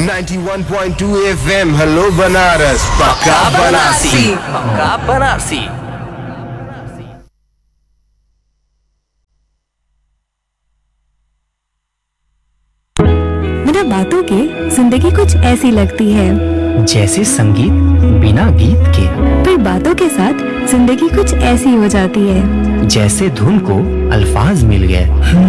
91.2 FM hello Banaras पक्का बनारसी। पक्का बनारसी। बिना बातों के जिंदगी कुछ ऐसी लगती है, जैसे संगीत बिना गीत के। पर बातों के साथ जिंदगी कुछ ऐसी हो जाती है, जैसे धुन को अल्फाज मिल गए।